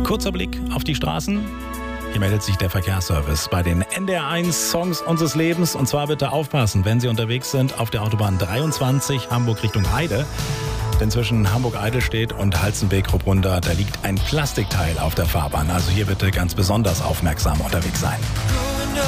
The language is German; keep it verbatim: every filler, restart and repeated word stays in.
Kurzer Blick auf die Straßen. Hier meldet sich der Verkehrsservice bei den N D R eins Songs unseres Lebens. Und zwar bitte aufpassen, wenn Sie unterwegs sind auf der Autobahn dreiundzwanzig Hamburg Richtung Heide. Denn zwischen Hamburg-Eidelstedt und Halzenbeek-Ruppunda, da liegt ein Plastikteil auf der Fahrbahn. Also hier bitte ganz besonders aufmerksam unterwegs sein.